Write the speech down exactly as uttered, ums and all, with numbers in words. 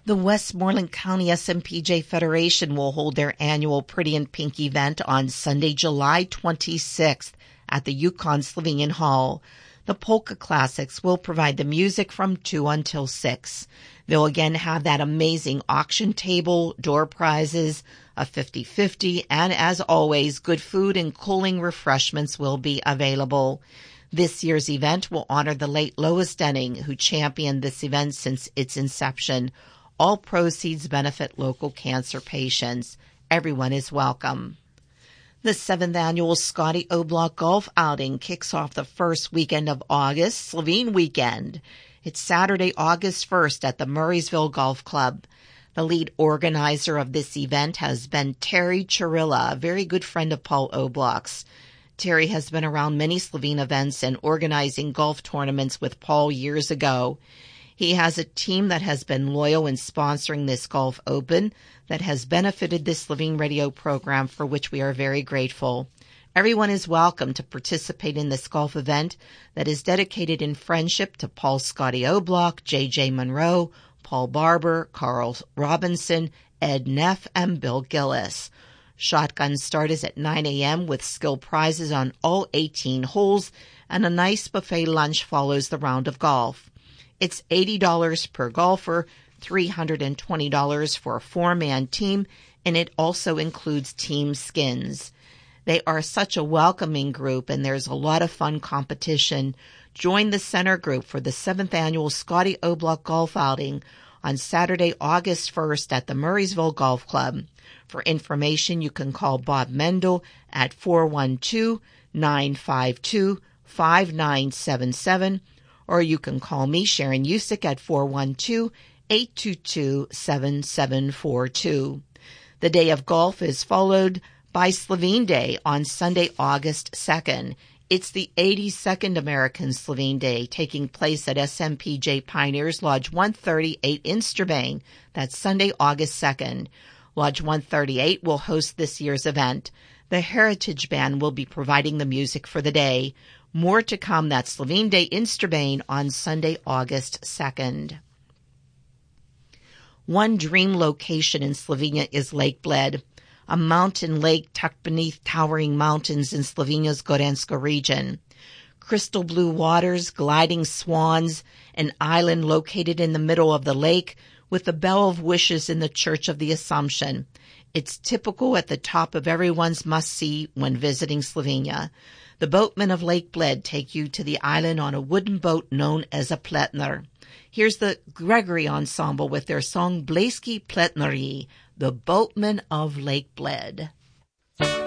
The Westmoreland County S M P J Federation will hold their annual Pretty in Pink event on Sunday, July twenty-sixth at the Yukon Slovenian Hall. The Polka Classics will provide the music from two until six. They'll again have that amazing auction table, door prizes, a fifty-fifty, and as always, good food and cooling refreshments will be available. This year's event will honor the late Lois Denning, who championed this event since its inception. All proceeds benefit local cancer patients. Everyone is welcome. The seventh annual Scotty O'Block Golf Outing kicks off the first weekend of August, Slovene Weekend. It's Saturday, August first at the Murraysville Golf Club. The lead organizer of this event has been Terry Chirilla, a very good friend of Paul O'Block's. Terry has been around many Slovene events and organizing golf tournaments with Paul years ago. He has a team that has been loyal in sponsoring this Golf Open that has benefited this Slovene radio program, for which we are very grateful. Everyone is welcome to participate in this golf event that is dedicated in friendship to Paul Scotty O'Block, J J Monroe, Paul Barber, Carl Robinson, Ed Neff, and Bill Gillis. Shotgun start is at nine a.m. with skill prizes on all eighteen holes, and a nice buffet lunch follows the round of golf. It's eighty dollars per golfer, three hundred twenty dollars for a four-man team, and it also includes team skins. They are such a welcoming group, and there's a lot of fun competition. Join the center group for the seventh annual Scotty O'Block Golf Outing on Saturday, August first at the Murraysville Golf Club. For information, you can call Bob Mendel at four one two, nine five two, five nine seven seven, or you can call me, Sharon Usick, at four one two, eight two two, seven seven four two. The day of golf is followed by Slovene Day on Sunday, August second. It's the eighty-second American Slovene Day, taking place at S M P J Pioneers Lodge one thirty-eight in Strabane. That's Sunday, August second. Lodge one thirty-eight will host this year's event. The Heritage Band will be providing the music for the day. More to come. That's Slovene Day in Strabane on Sunday, August second. One dream location in Slovenia is Lake Bled, a mountain lake tucked beneath towering mountains in Slovenia's Gorenjska region. Crystal blue waters, gliding swans, an island located in the middle of the lake with the Bell of Wishes in the Church of the Assumption. It's typical at the top of everyone's must-see when visiting Slovenia. The boatmen of Lake Bled take you to the island on a wooden boat known as a pletner. Here's the Gregory Ensemble with their song Bleski Pletneri, the boatmen of Lake Bled.